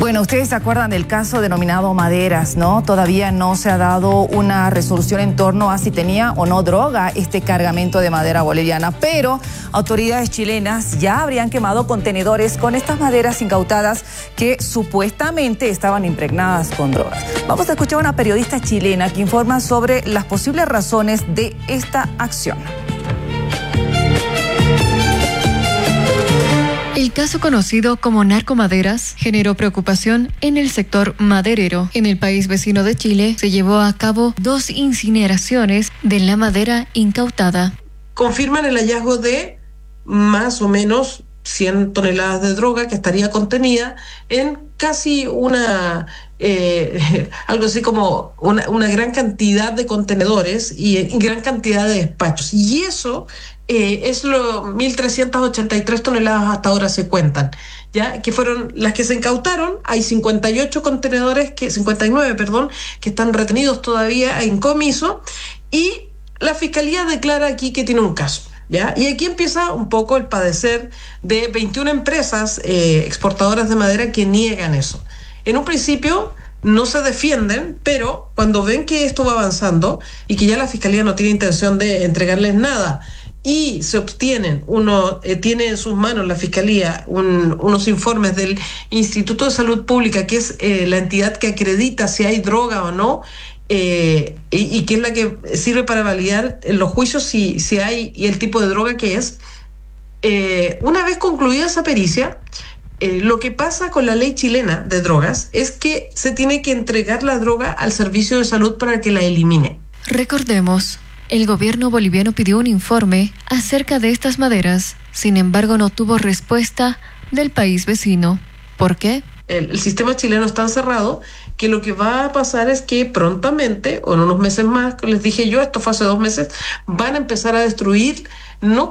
Bueno, ustedes se acuerdan del caso denominado Maderas, ¿no? Todavía no se ha dado una resolución en torno a si tenía o no droga este cargamento de madera boliviana, pero autoridades chilenas ya habrían quemado contenedores con estas maderas incautadas que supuestamente estaban impregnadas con drogas. Vamos a escuchar a una periodista chilena que informa sobre las posibles razones de esta acción. El caso conocido como narcomaderas generó preocupación en el sector maderero. En el país vecino de Chile se llevó a cabo 2 incineraciones de la madera incautada. Confirman el hallazgo de más o menos 100 toneladas de droga que estaría contenida en casi algo así como una gran cantidad de contenedores y gran cantidad de despachos. Y eso es lo 1.383 toneladas hasta ahora se cuentan, ya que fueron las que se incautaron. Hay 59 contenedores que están retenidos todavía en comiso, y la fiscalía declara aquí que tiene un caso. ¿Ya? Y aquí empieza un poco el padecer de 21 empresas exportadoras de madera que niegan eso. En un principio no se defienden, pero cuando ven que esto va avanzando y que ya la fiscalía no tiene intención de entregarles nada y se obtienen, tiene en sus manos la fiscalía unos informes del Instituto de Salud Pública, que es la entidad que acredita si hay droga o no, y que es la que sirve para validar en los juicios si hay y el tipo de droga que es. Una vez concluida esa pericia, lo que pasa con la ley chilena de drogas es que se tiene que entregar la droga al servicio de salud para que la elimine. Recordemos, el gobierno boliviano pidió un informe acerca de estas maderas, sin embargo no tuvo respuesta del país vecino. ¿Por qué? El sistema chileno es tan cerrado que lo que va a pasar es que prontamente, o en unos meses más, les dije yo, esto fue hace 2 meses, van a empezar a destruir, no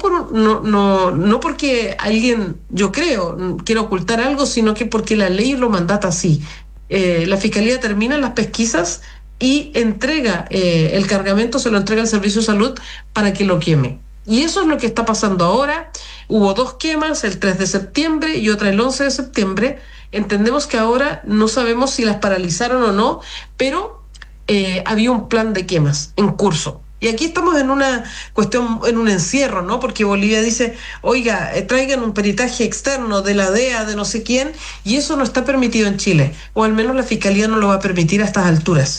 porque alguien, yo creo, quiera ocultar algo, sino que porque la ley lo mandata así. La fiscalía termina las pesquisas y entrega el cargamento, se lo entrega al servicio de salud para que lo queme. Y eso es lo que está pasando ahora. Hubo 2 quemas, el 3 de septiembre y otra el 11 de septiembre. Entendemos que ahora no sabemos si las paralizaron o no, pero había un plan de quemas en curso. Y aquí estamos en una cuestión, en un encierro, ¿no? Porque Bolivia dice, oiga, traigan un peritaje externo de la DEA, de no sé quién, y eso no está permitido en Chile, o al menos la Fiscalía no lo va a permitir a estas alturas.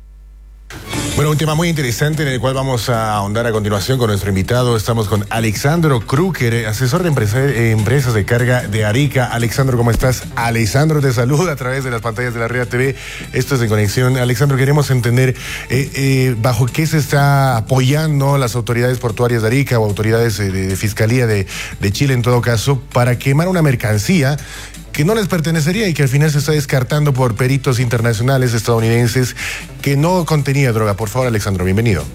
Bueno, un tema muy interesante en el cual vamos a ahondar a continuación con nuestro invitado. Estamos con Alexandro Kruker, asesor de empresas de carga de Arica. Alexandro, ¿cómo estás? Alexandro te saluda a través de las pantallas de la Rea TV. Esto es En Conexión. Alexandro, queremos entender bajo qué se está apoyando las autoridades portuarias de Arica o autoridades de Fiscalía de Chile, en todo caso, para quemar una mercancía que no les pertenecería y que al final se está descartando por peritos internacionales estadounidenses que no contenía droga. Por favor, Alexandro, bienvenido.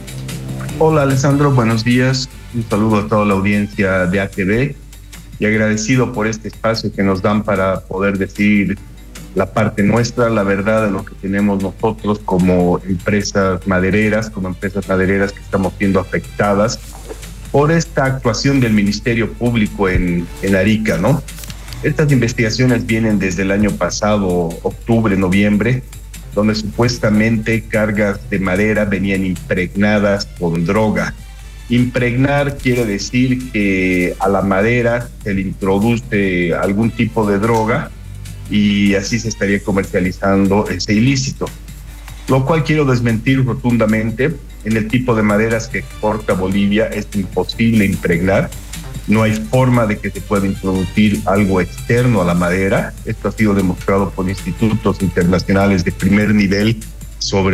Hola, Alessandro, buenos días. Un saludo a toda la audiencia de ATV y agradecido por este espacio que nos dan para poder decir la parte nuestra, la verdad de lo que tenemos nosotros como empresas madereras que estamos siendo afectadas por esta actuación del Ministerio Público en Arica, ¿no? Estas investigaciones vienen desde el año pasado, octubre, noviembre, donde supuestamente cargas de madera venían impregnadas con droga. Impregnar quiere decir que a la madera se le introduce algún tipo de droga y así se estaría comercializando ese ilícito. Lo cual quiero desmentir rotundamente. En el tipo de maderas que exporta Bolivia es imposible impregnar. No hay forma de que se pueda introducir algo externo a la madera. Esto ha sido demostrado por institutos internacionales de primer nivel sobre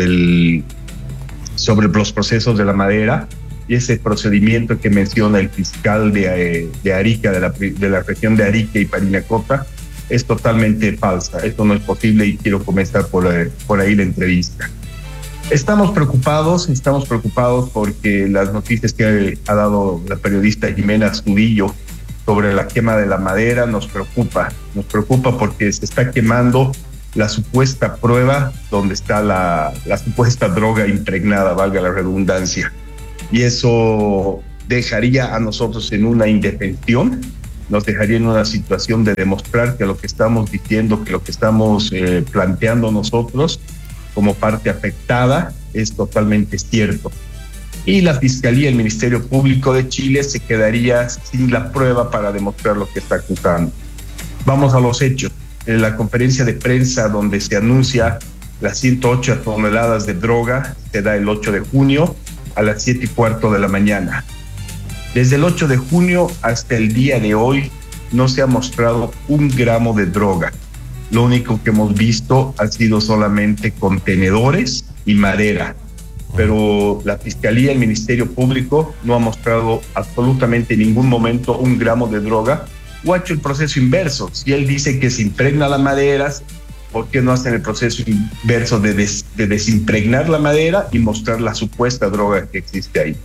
los procesos de la madera. Y ese procedimiento que menciona el fiscal de Arica, de la región de Arica y Parinacota, es totalmente falsa. Esto no es posible y quiero comenzar por ahí la entrevista. Estamos preocupados porque las noticias que ha dado la periodista Jimena Astudillo sobre la quema de la madera nos preocupa porque se está quemando la supuesta prueba donde está la supuesta droga impregnada, valga la redundancia, y eso dejaría a nosotros en una indefensión nos dejaría en una situación de demostrar que lo que estamos diciendo, que lo que estamos planteando nosotros como parte afectada es totalmente cierto. Y la Fiscalía, el Ministerio Público de Chile se quedaría sin la prueba para demostrar lo que está acusando. Vamos a los hechos. En la conferencia de prensa donde se anuncia las 108 toneladas de droga, se da el 8 de junio a las 7:15 de la mañana. Desde el 8 de junio hasta el día de hoy no se ha mostrado 1 gramo de droga. Lo único que hemos visto ha sido solamente contenedores y madera. Pero la Fiscalía, el Ministerio Público, no ha mostrado absolutamente en ningún momento 1 gramo de droga, o ha hecho el proceso inverso. Si él dice que se impregna la madera, ¿por qué no hacen el proceso inverso de desimpregnar la madera y mostrar la supuesta droga que existe ahí?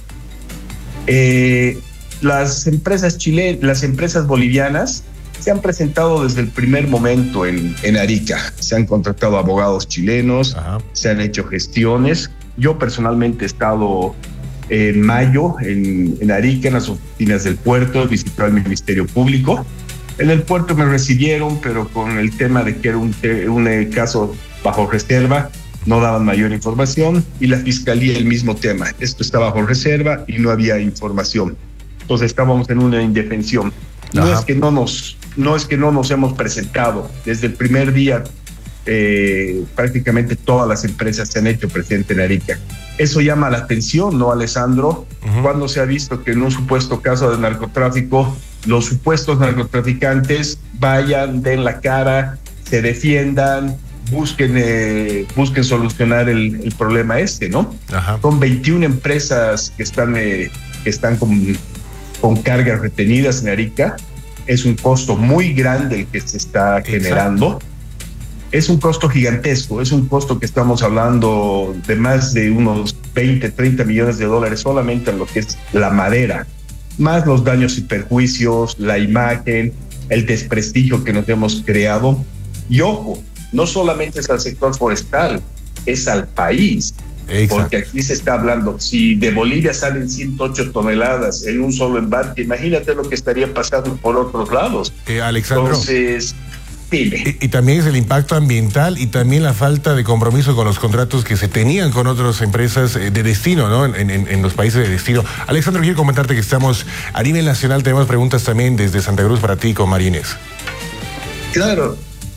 Las empresas las empresas bolivianas se han presentado desde el primer momento en Arica. Se han contratado abogados chilenos, se han hecho gestiones. Yo personalmente he estado en mayo en Arica, en las oficinas del puerto, visité al Ministerio Público. En el puerto me recibieron, pero con el tema de que era un caso bajo reserva, no daban mayor información, y la Fiscalía el mismo tema. Esto está bajo reserva y no había información. Entonces estábamos en una indefensión. No es que no nos hemos presentado. Desde el primer día prácticamente todas las empresas se han hecho presente en Arica. Eso llama la atención, ¿no, Alessandro? Cuando se ha visto que en un supuesto caso de narcotráfico, los supuestos narcotraficantes vayan, den la cara, se defiendan, busquen solucionar el problema ¿no? Son 21 empresas que están con cargas retenidas en Arica. Es un costo muy grande el que se está generando. Es un costo gigantesco, es un costo que estamos hablando de más de unos 20, 30 millones de dólares solamente en lo que es la madera, más los daños y perjuicios, la imagen, el desprestigio que nos hemos creado. Y ojo, no solamente es al sector forestal, es al país. Exacto. Porque aquí se está hablando, si de Bolivia salen 108 toneladas en un solo embarque, imagínate lo que estaría pasando por otros lados. Alexandro. Entonces, y también es el impacto ambiental y también la falta de compromiso con los contratos que se tenían con otras empresas de destino, ¿no? En los países de destino. Alexandro, quiero comentarte que estamos a nivel nacional, tenemos preguntas también desde Santa Cruz para ti con María Inés. Claro.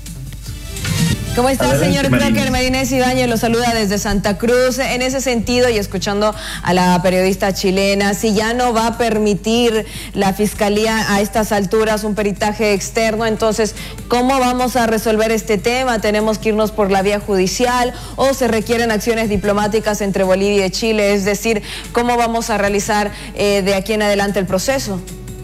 ¿Cómo está, señor Crocker? María Inés Ibáñez lo saluda desde Santa Cruz. En ese sentido, y escuchando a la periodista chilena, si ya no va a permitir la Fiscalía a estas alturas un peritaje externo, entonces, ¿cómo vamos a resolver este tema? ¿Tenemos que irnos por la vía judicial o se requieren acciones diplomáticas entre Bolivia y Chile? Es decir, ¿cómo vamos a realizar de aquí en adelante el proceso?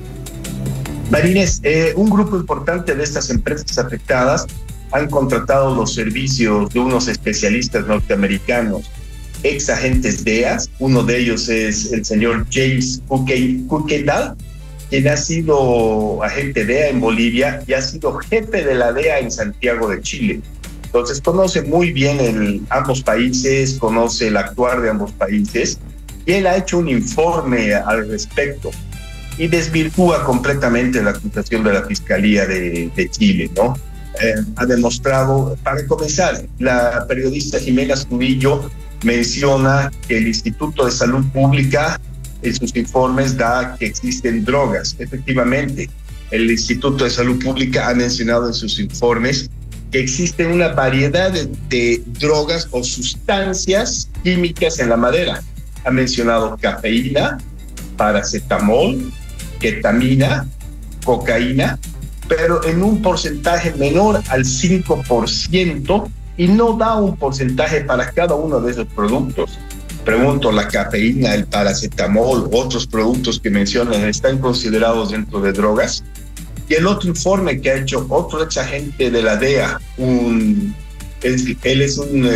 María Inés, un grupo importante de estas empresas afectadas han contratado los servicios de unos especialistas norteamericanos, ex agentes DEA. Uno de ellos es el señor James Kuykendall, quien ha sido agente DEA en Bolivia y ha sido jefe de la DEA en Santiago de Chile. Entonces conoce muy bien ambos países, conoce el actuar de ambos países, y él ha hecho un informe al respecto y desvirtúa completamente la acusación de la Fiscalía de Chile, ¿no? Ha demostrado, para comenzar, la periodista Jimena Astudillo menciona que el Instituto de Salud Pública en sus informes da que existen drogas. Efectivamente, el Instituto de Salud Pública ha mencionado en sus informes que existe una variedad de drogas o sustancias químicas en la madera. Ha mencionado cafeína, paracetamol, ketamina, cocaína, pero en un porcentaje menor al 5%, y no da un porcentaje para cada uno de esos productos. Pregunto, ¿la cafeína, el paracetamol, otros productos que mencionan, están considerados dentro de drogas? Y el otro informe que ha hecho otro ex agente de la DEA, él es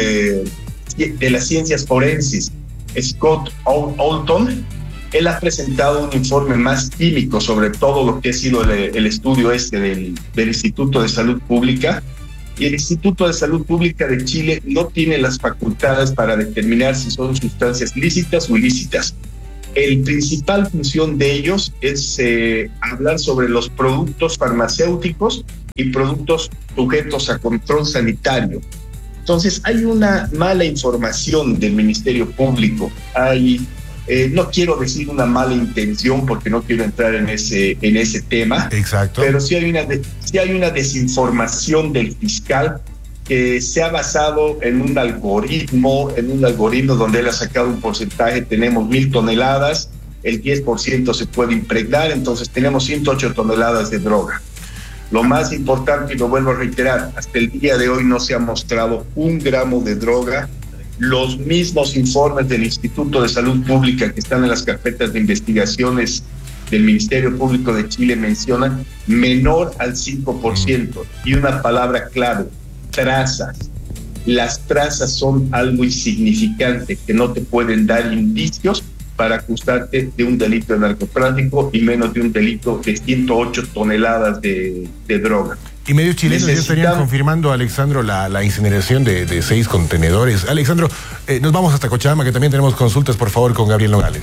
de las ciencias forenses, Scott Alton. Él ha presentado un informe más químico sobre todo lo que ha sido el estudio del Instituto de Salud Pública, y el Instituto de Salud Pública de Chile no tiene las facultades para determinar si son sustancias lícitas o ilícitas. El principal función de ellos es hablar sobre los productos farmacéuticos y productos sujetos a control sanitario. Entonces hay una mala información del Ministerio Público, no quiero decir una mala intención porque no quiero entrar en ese tema. Exacto. Pero sí hay una desinformación del fiscal que se ha basado en un algoritmo donde él ha sacado un porcentaje. Tenemos 1,000 toneladas, el 10% se puede impregnar, entonces tenemos 108 toneladas de droga. Lo más importante, y lo vuelvo a reiterar, hasta el día de hoy no se ha mostrado 1 gramo de droga. Los mismos informes del Instituto de Salud Pública que están en las carpetas de investigaciones del Ministerio Público de Chile mencionan menor al 5%. Y una palabra clave: trazas. Las trazas son algo insignificante que no te pueden dar indicios para acusarte de un delito de narcotráfico y menos de un delito de 108 toneladas de droga. Y medios chilenos ya estarían confirmando, Alexandro, la incineración de 6 contenedores. Alexandro, nos vamos hasta Cochabamba, que también tenemos consultas, por favor, con Gabriel Nogales.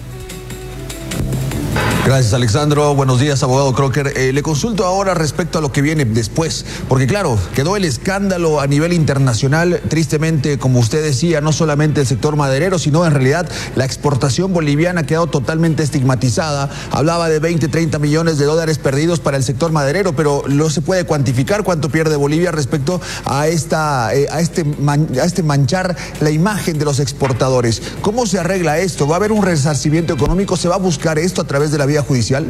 Gracias, Alexandro. Buenos días, abogado Crocker. Le consulto ahora respecto a lo que viene después, porque claro, quedó el escándalo a nivel internacional. Tristemente, como usted decía, no solamente el sector maderero, sino en realidad la exportación boliviana ha quedado totalmente estigmatizada. Hablaba de 20, 30 millones de dólares perdidos para el sector maderero, pero no se puede cuantificar cuánto pierde Bolivia respecto a este manchar la imagen de los exportadores. ¿Cómo se arregla esto? ¿Va a haber un resarcimiento económico? ¿Se va a buscar esto a través de la vía judicial?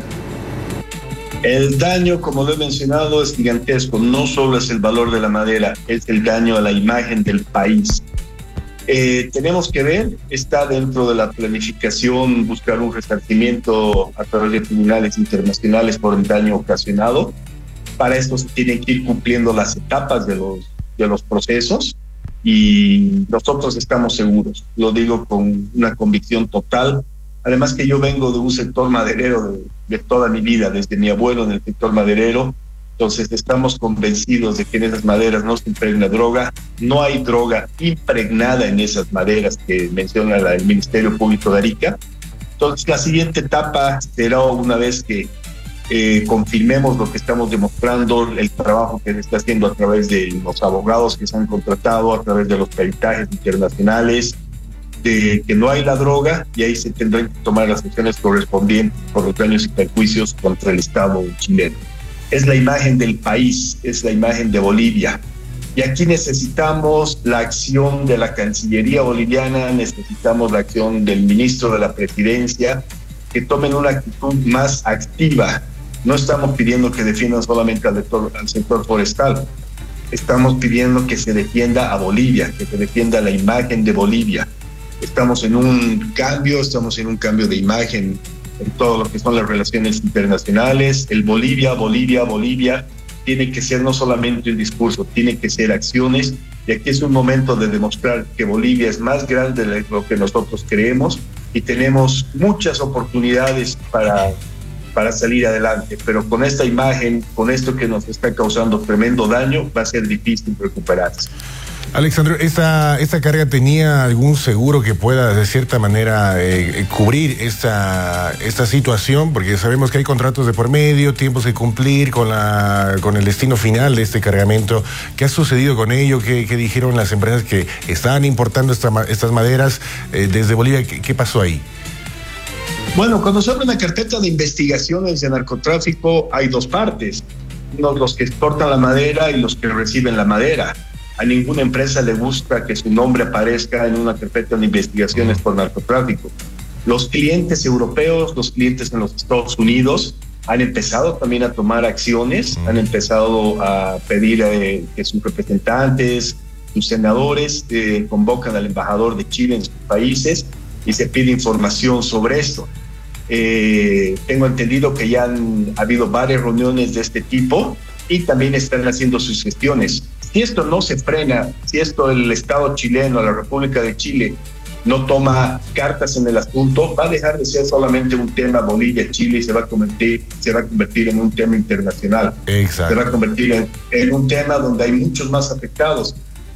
El daño, como lo he mencionado, es gigantesco. No solo es el valor de la madera, es el daño a la imagen del país. Tenemos que ver, está dentro de la planificación buscar un resarcimiento a través de tribunales internacionales por el daño ocasionado. Para esto se tienen que ir cumpliendo las etapas de los procesos y nosotros estamos seguros. Lo digo con una convicción total. Además que yo vengo de un sector maderero de toda mi vida, desde mi abuelo en el sector maderero. Entonces estamos convencidos de que en esas maderas no se impregna droga. No hay droga impregnada en esas maderas que menciona el Ministerio Público de Arica. Entonces la siguiente etapa será una vez que confirmemos lo que estamos demostrando, el trabajo que se está haciendo a través de los abogados que se han contratado, a través de los peritajes internacionales, de que no hay la droga, y ahí se tendrán que tomar las acciones correspondientes por los daños y perjuicios contra el Estado chileno. Es la imagen del país, es la imagen de Bolivia. Y aquí necesitamos la acción de la Cancillería boliviana, necesitamos la acción del ministro de la Presidencia, que tomen una actitud más activa. No estamos pidiendo que defiendan solamente al sector forestal, estamos pidiendo que se defienda a Bolivia, que se defienda la imagen de Bolivia. Estamos en un cambio de imagen en todo lo que son las relaciones internacionales. El Bolivia tiene que ser no solamente un discurso, tiene que ser acciones. Y aquí es un momento de demostrar que Bolivia es más grande de lo que nosotros creemos y tenemos muchas oportunidades para salir adelante. Pero con esta imagen, con esto que nos está causando tremendo daño, va a ser difícil recuperarse. Alexandro, ¿esta carga tenía algún seguro que pueda de cierta manera cubrir esta situación? Porque sabemos que hay contratos de por medio, tiempos que cumplir con el destino final de este cargamento. ¿Qué ha sucedido con ello? ¿Qué dijeron las empresas que estaban importando estas maderas desde Bolivia? ¿Qué pasó ahí? Bueno, cuando se abre una carpeta de investigaciones de narcotráfico hay dos partes, los que exportan la madera y los que reciben la madera. A ninguna empresa le gusta que su nombre aparezca en una carpeta de investigaciones por narcotráfico. Los clientes europeos, los clientes en los Estados Unidos han empezado también a tomar acciones, han empezado a pedir que sus representantes, sus senadores convocan al embajador de Chile en sus países y se pide información sobre esto. Tengo entendido que ya han habido varias reuniones de este tipo y también están haciendo sus gestiones. Si esto no se frena, si el Estado chileno, la República de Chile, no toma cartas en el asunto, va a dejar de ser solamente un tema Bolivia-Chile y se va a convertir en un tema internacional. Exacto. Se va a convertir en un tema donde hay muchos más afectados.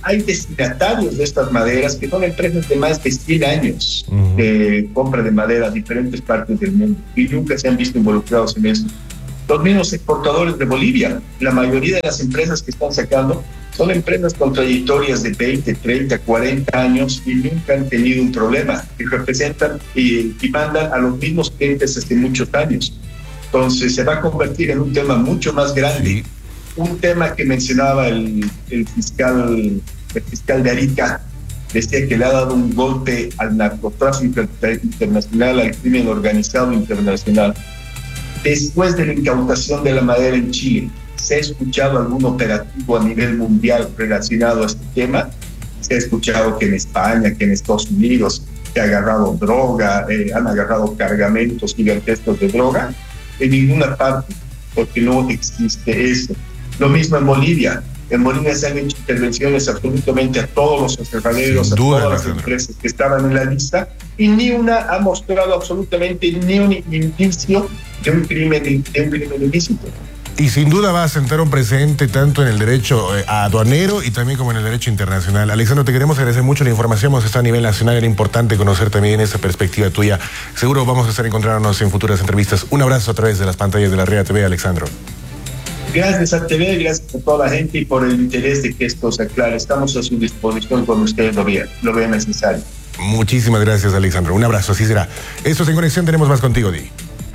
hay destinatarios de estas maderas que son empresas de más de 100 años de compra de madera a diferentes partes del mundo y nunca se han visto involucrados en eso. Los mismos exportadores de Bolivia, la mayoría de las empresas que están sacando son empresas con trayectorias de 20, 30, 40 años y nunca han tenido un problema, y representan y mandan a los mismos clientes desde muchos años. Entonces se va a convertir en un tema mucho más grande. Un tema que mencionaba el fiscal de Arica, decía que le ha dado un golpe al narcotráfico internacional, al crimen organizado internacional. Después de la incautación de la madera en Chile, ¿se ha escuchado algún operativo a nivel mundial relacionado a este tema? Se ha escuchado que en España, que en Estados Unidos se ha agarrado droga, han agarrado cargamentos gigantescos de droga. En ninguna parte, porque no existe eso. Lo mismo en Bolivia. En Bolivia se han hecho intervenciones absolutamente a todos los aserraderos, a todas las empresas que estaban en la lista, y ni una ha mostrado absolutamente ni un indicio de un crimen ilícito. Y sin duda va a sentar un precedente tanto en el derecho aduanero y también como en el derecho internacional. Alexandro, te queremos agradecer mucho la información, hemos estado a nivel nacional, era importante conocer también esa perspectiva tuya. Seguro vamos a estar encontrándonos en futuras entrevistas. Un abrazo a través de las pantallas de la Rea TV, Alexandro. Gracias a TV, gracias a toda la gente y por el interés de que esto se aclare. Estamos a su disposición cuando ustedes lo vean necesario. Muchísimas gracias, Alexandro. Un abrazo, así será. Esto es En Conexión, tenemos más contigo, Di.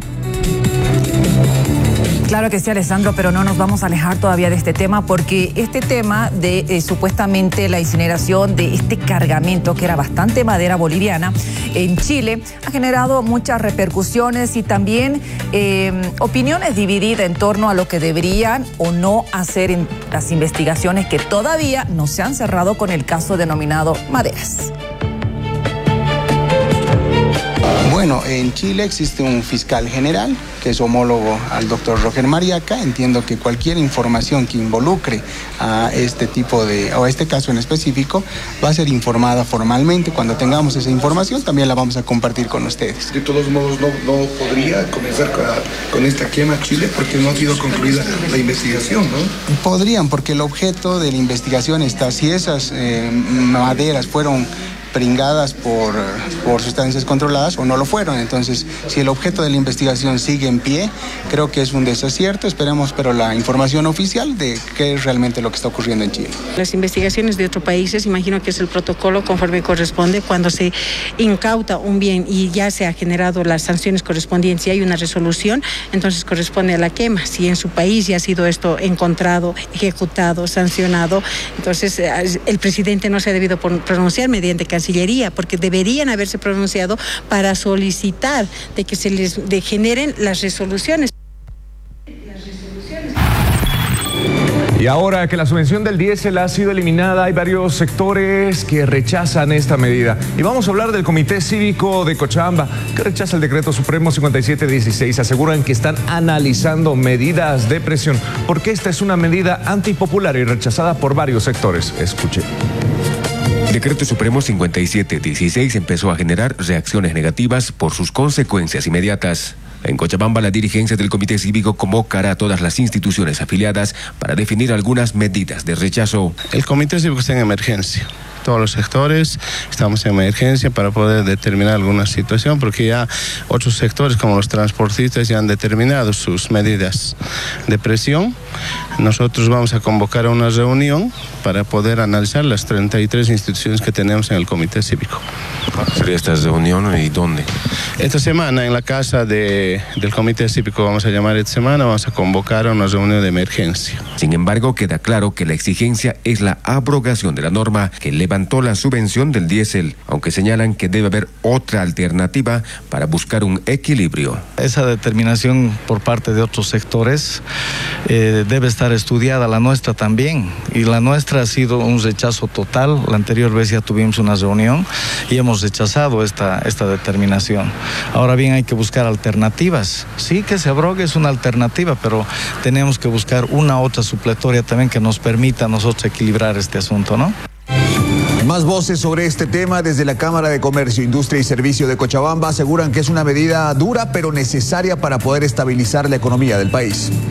Claro que sí, Alessandro, pero no nos vamos a alejar todavía de este tema porque este tema de supuestamente la incineración de este cargamento que era bastante madera boliviana en Chile ha generado muchas repercusiones y también opiniones divididas en torno a lo que deberían o no hacer en las investigaciones que todavía no se han cerrado con el caso denominado Maderas. Bueno, en Chile existe un fiscal general que es homólogo al doctor Roger Mariaca. Entiendo que cualquier información que involucre a este tipo de, o a este caso en específico, va a ser informada formalmente. Cuando tengamos esa información también la vamos a compartir con ustedes. De todos modos, no podría comenzar con esta quema Chile porque no ha sido concluida la investigación, ¿no? Podrían, porque el objeto de la investigación está, si esas maderas fueron pringadas por sustancias controladas o no lo fueron. Entonces, si el objeto de la investigación sigue en pie, creo que es un desacierto. Esperemos, pero la información oficial de qué es realmente lo que está ocurriendo en Chile. Las investigaciones de otros países, imagino que es el protocolo conforme corresponde cuando se incauta un bien y ya se ha generado las sanciones correspondientes y hay una resolución, entonces corresponde a la quema. Si en su país ya ha sido esto encontrado, ejecutado, sancionado, entonces el presidente no se ha debido pronunciar mediante Cancillería, porque deberían haberse pronunciado para solicitar de que se les generen las resoluciones. Y ahora que la subvención del diésel ha sido eliminada, hay varios sectores que rechazan esta medida. Y vamos a hablar del Comité Cívico de Cochabamba, que rechaza el decreto supremo 5716. Aseguran que están analizando medidas de presión, porque esta es una medida antipopular y rechazada por varios sectores. Escuche. El decreto supremo 5716 empezó a generar reacciones negativas por sus consecuencias inmediatas. En Cochabamba, la dirigencia del Comité Cívico convocará a todas las instituciones afiliadas para definir algunas medidas de rechazo. El Comité Cívico está en emergencia. Todos los sectores estamos en emergencia para poder determinar alguna situación, porque ya otros sectores como los transportistas ya han determinado sus medidas de presión. Nosotros vamos a convocar a una reunión para poder analizar las 33 instituciones que tenemos en el Comité Cívico. ¿Cuándo sería esta reunión y dónde? Esta semana en la casa del Comité Cívico vamos a llamar esta semana, vamos a convocar a una reunión de emergencia. Sin embargo, queda claro que la exigencia es la abrogación de la norma que levantó la subvención del diésel, aunque señalan que debe haber otra alternativa para buscar un equilibrio. Esa determinación por parte de otros sectores debe estar estudiada, la nuestra también, y la nuestra ha sido un rechazo total. La anterior vez ya tuvimos una reunión y hemos rechazado esta determinación. Ahora bien, hay que buscar alternativas. Sí, que se abrogue es una alternativa, pero tenemos que buscar una otra supletoria también que nos permita a nosotros equilibrar este asunto, ¿no? Más voces sobre este tema desde la Cámara de Comercio, Industria y Servicio de Cochabamba aseguran que es una medida dura pero necesaria para poder estabilizar la economía del país.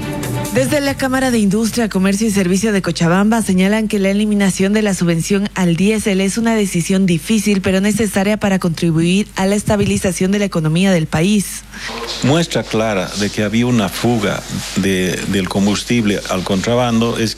Desde la Cámara de Industria, Comercio y Servicio de Cochabamba señalan que la eliminación de la subvención al diésel es una decisión difícil pero necesaria para contribuir a la estabilización de la economía del país. Muestra clara de que había una fuga del combustible al contrabando es